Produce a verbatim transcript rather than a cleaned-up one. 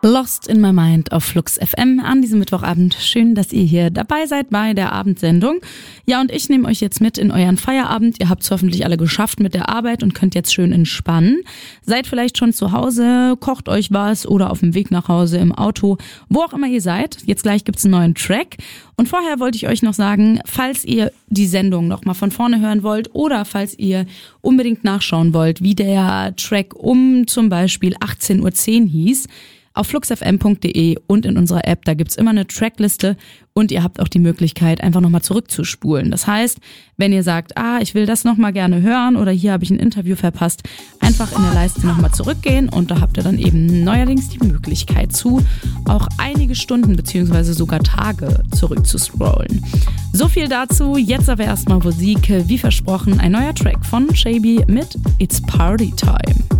Lost in My Mind auf Flux F M an diesem Mittwochabend. Schön, dass ihr hier dabei seid bei der Abendsendung. Ja, und ich nehme euch jetzt mit in euren Feierabend. Ihr habt es hoffentlich alle geschafft mit der Arbeit und könnt jetzt schön entspannen. Seid vielleicht schon zu Hause, kocht euch was oder auf dem Weg nach Hause im Auto, wo auch immer ihr seid. Jetzt gleich gibt's einen neuen Track. Und vorher wollte ich euch noch sagen, falls ihr die Sendung noch mal von vorne hören wollt oder falls ihr unbedingt nachschauen wollt, wie der Track um zum Beispiel achtzehn Uhr zehn hieß, auf flux f m punkt d e und in unserer App, da gibt's immer eine Trackliste und ihr habt auch die Möglichkeit, einfach nochmal zurückzuspulen. Das heißt, wenn ihr sagt, ah, ich will das nochmal gerne hören oder hier habe ich ein Interview verpasst, einfach in der Leiste nochmal zurückgehen und da habt ihr dann eben neuerdings die Möglichkeit zu, auch einige Stunden beziehungsweise sogar Tage zurückzuscrollen. So viel dazu, jetzt aber erstmal Musik, wie versprochen, ein neuer Track von Shaby mit It's Party Time.